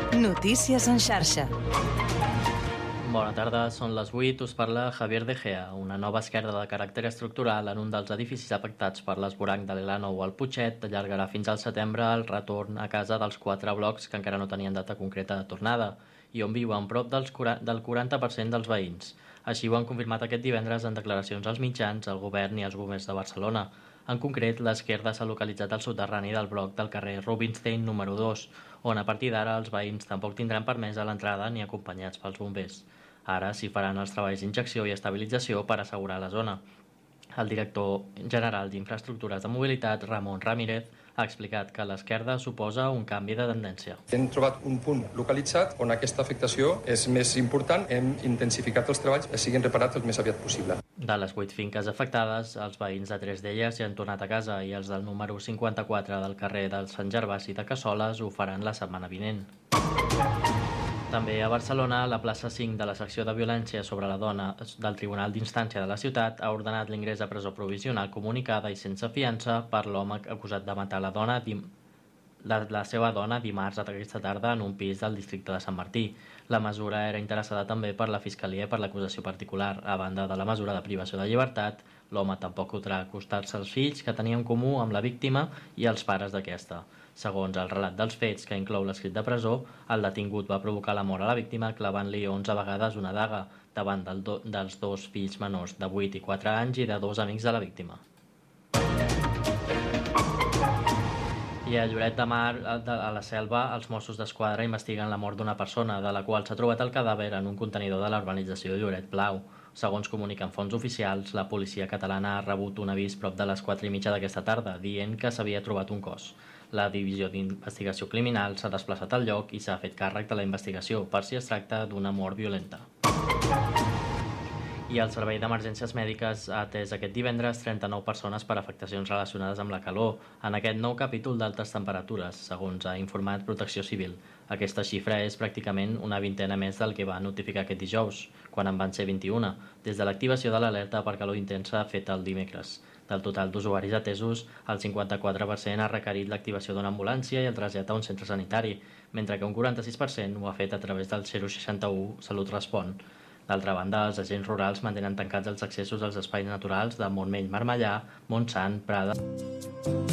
Notícies en xarxa. Bona tarda, són les 8, us parla Javier De Gea. Una nova esquerda de caràcter estructural en un dels edificis afectats per l'esvoranc de l'Elano o el Putxet allargarà fins al setembre el retorn a casa dels 4 blocs que encara no tenien data concreta de tornada i on viuen prop del 40% dels veïns. Així ho han confirmat aquest divendres en declaracions als mitjans, el govern i els governs de Barcelona. En concret, l'esquerda s'ha localitzat al soterrani del bloc del carrer Rubinstein número 2, on a partir d'ara els veïns tampoc tindran permès a l'entrada ni acompanyats pels bombers. Ara s'hi faran els treballs d'injecció i estabilització per assegurar la zona. El director general d'Infraestructures de Mobilitat, Ramon Ramírez, ha explicat que l'esquerda suposa un canvi de tendència. Hem trobat un punt localitzat on aquesta afectació és més important. Hem intensificat els treballs que siguin reparats el més aviat possible. De les 8 finques afectades, els veïns de 3 d'elles ja han tornat a casa i els del número 54 del carrer del Sant Gervasi de Cassoles ho faran la setmana vinent. També a Barcelona, la plaça 5 de la secció de violència sobre la dona del Tribunal d'Instància de la ciutat ha ordenat l'ingrés a presó provisional comunicada i sense fiança per l'home acusat de matar la seva dona dimarts aquesta tarda en un pis del districte de Sant Martí. La mesura era interessada també per la Fiscalia i per l'acusació particular. A banda de la mesura de privació de llibertat, l'home tampoc podrà acostar-se als fills que tenia en comú amb la víctima i els pares d'aquesta. Segons el relat dels fets, que inclou l'escrit de presó, el detingut va provocar la mort a la víctima clavant-li 11 vegades una daga davant dels 2 fills menors de 8 i 4 anys i de 2 amics de la víctima. I a Lloret de Mar, a la Selva, els Mossos d'Esquadra investiguen la mort d'una persona, de la qual s'ha trobat el cadàver en un contenidor de la urbanització Lloret Blau. Segons comuniquen fonts oficials, la policia catalana ha rebut un avís prop de les 4:30 d'aquesta tarda, dient que s'havia trobat un cos. La Divisió d'Investigació Criminal s'ha desplaçat al lloc i s'ha fet càrrec de la investigació per si es tracta d'una mort violenta. I el Servei d'Emergències Mèdiques ha atès aquest divendres 39 persones per afectacions relacionades amb la calor en aquest nou capítol d'altes temperatures, segons ha informat Protecció Civil. Aquesta xifra és pràcticament una vintena més del que va notificar aquest dijous, quan en van ser 21, des de l'activació de l'alerta per calor intensa feta el dimecres. Del total d'usuaris atesos, el 54% ha requerit l'activació d'una ambulància i el trasllat a un centre sanitari, mentre que un 46% ho ha fet a través del 061 Salut Respon. D'altra banda, els agents rurals mantenen tancats els accessos als espais naturals de Montmell-Marmellà, Montsant, Prada...